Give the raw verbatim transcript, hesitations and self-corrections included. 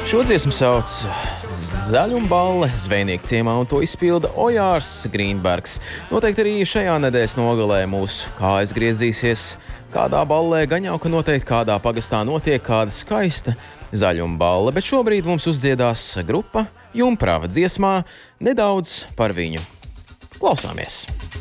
Šo dziesmu sauc Zaļumballe, Zvejnieku ciemā, un to izpilda Ojārs Grīnbergs. Noteikti arī šajā nedēļas nogalē mūsu kājas griezīsies kādā ballē, gan jau, ka noteikti kādā pagastā notiek kāda skaista zaļumballe, bet šobrīd mums uzdziedās grupa Jumprava dziesmā Nedaudz par viņu. Klausāmies!